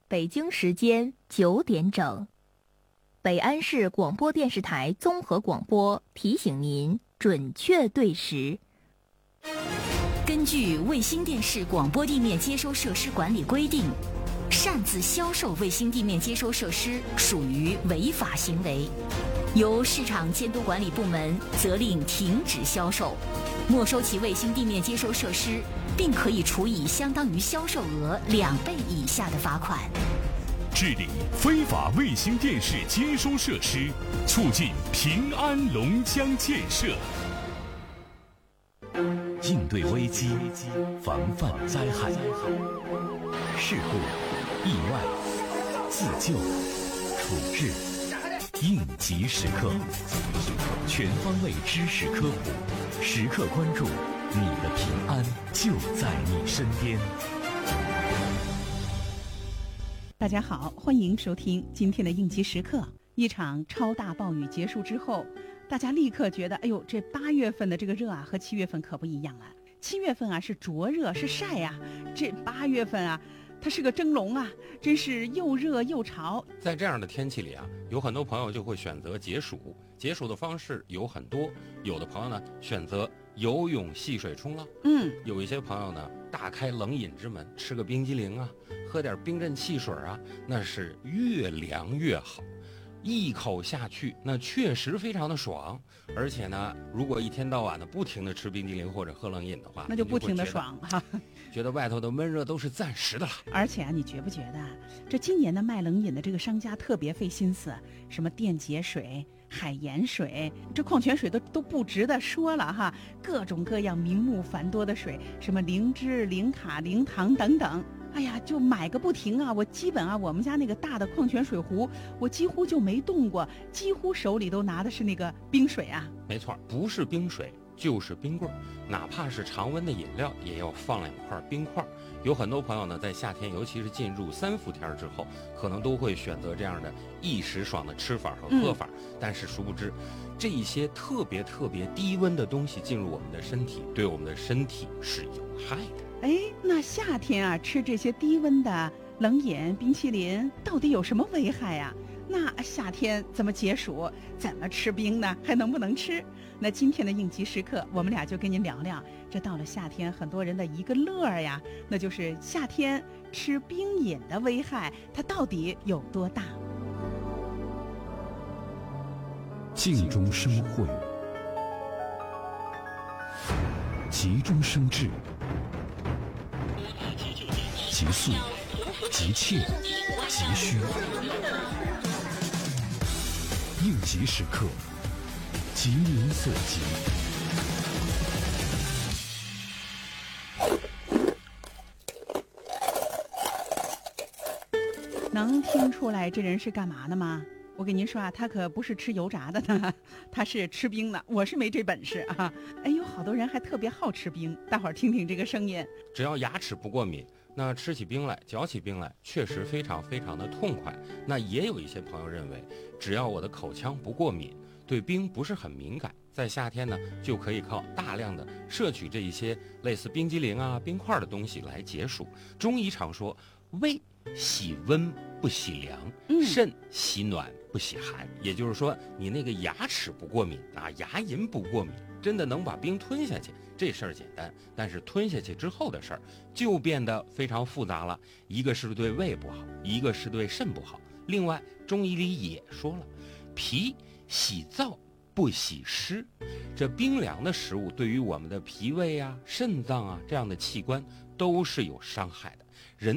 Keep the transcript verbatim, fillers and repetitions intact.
北京时间九点整，北安市广播电视台综合广播提醒您准确对时。 根据卫星电视广播地面接收设施管理规定，擅自销售卫星地面接收设施属于违法行为，由市场监督管理部门责令停止销售，没收其卫星地面接收设施，并可以处以相当于销售额两倍以下的罚款。 治理非法卫星电视接收设施，促进平安龙江建设。 应对危机，防范灾害，事故、意外、自救、处置，应急时刻，全方位知识科普，时刻关注，你的平安就在你身边。 大家好，欢迎收听今天的应急时刻。一场超大暴雨结束之后，大家立刻觉得，哎呦，这八月份的这个热啊，和七月份可不一样了。七月份啊是灼热是晒呀、啊，这八月份啊，它是个蒸笼啊，真是又热又潮。 在这样的天气里啊，有很多朋友就会选择解暑。解暑的方式有很多，有的朋友呢选择游泳、戏水、冲浪。 嗯， 有一些朋友呢大开冷饮之门，吃个冰激凌啊，喝点冰镇汽水啊，那是越凉越好。一口下去，那确实非常的爽，而且呢，如果一天到晚的不停的吃冰激凌或者喝冷饮的话， 那就不停的爽哈， 觉得外头的闷热都是暂时的了。 而且啊，你觉不觉得这今年的卖冷饮的这个商家特别费心思，什么电解水、海盐水，这矿泉水都都不值得说了哈，各种各样名目繁多的水，什么灵芝、零卡、零糖等等。哎呀，就买个不停啊！我基本啊，我们家那个大的矿泉水壶，我几乎就没动过，几乎手里都拿的是那个冰水啊。 没错，不是冰水就是冰棍儿，哪怕是常温的饮料，也要放两块冰块。有很多朋友呢，在夏天，尤其是进入三伏天之后，可能都会选择这样的一时爽的吃法和喝法。嗯、但是殊不知，这一些特别特别低温的东西进入我们的身体，对我们的身体是有害的。 哎，那夏天啊，吃这些低温的冷饮、冰淇淋，到底有什么危害呀、啊？那夏天怎么解暑？怎么吃冰呢？还能不能吃？那今天的应急时刻，我们俩就跟您聊聊，这到了夏天，很多人的一个乐儿呀，那就是夏天吃冰饮的危害，它到底有多大？ 静中生慧，急中生智。急速、急切、急需，应急时刻，急民所急。 能听出来这人是干嘛的吗？我跟您说啊，他可不是吃油炸的呢，他是吃冰的。我是没这本事啊。哎，有好多人还特别好吃冰，大伙儿听听这个声音。 只要牙齿不过敏，那吃起冰来、嚼起冰来，确实非常非常的痛快。那也有一些朋友认为，只要我的口腔不过敏，对冰不是很敏感，在夏天呢，就可以靠大量的摄取这一些类似冰激凌啊、冰块的东西来解暑。中医常说，胃喜温不喜凉，肾喜暖不喜寒。也就是说，你那个牙齿不过敏啊，牙龈不过敏，真的能把冰吞下去，这事儿简单。但是吞下去之后的事儿就变得非常复杂了。一个是对胃不好，一个是对肾不好。另外，中医里也说了，脾喜燥不喜湿。这冰凉的食物对于我们的脾胃啊、肾脏啊这样的器官都是有伤害的。人